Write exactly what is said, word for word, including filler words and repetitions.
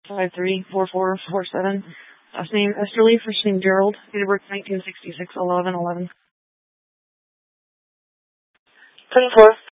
five three four four four seven. Last name Esterly, first name Gerald. Date of birth nineteen sixty-six, eleven eleven. twenty-four.